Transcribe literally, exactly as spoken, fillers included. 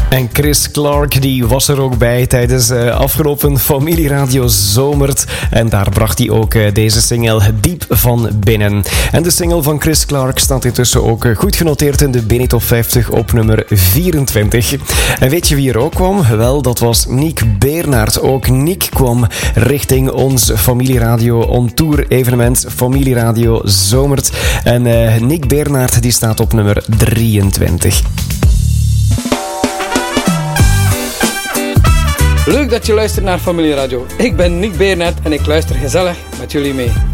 En Chris Clark die was er ook bij tijdens uh, afgelopen Familieradio Zomert. En daar bracht hij ook uh, deze single Diep van Binnen. En de single van Chris Clark staat intussen ook uh, goed genoteerd in de Bene Top vijftig op nummer vierentwintig. En weet je wie er ook kwam? Wel, dat was Nick Bernhard. Ook Nick kwam richting ons Familieradio On Tour evenement Familieradio Zomert. En uh, Nick Bernhard die staat op nummer drieëntwintig. Leuk dat je luistert naar Familieradio. Ik ben Nick Bernhard en ik luister gezellig met jullie mee.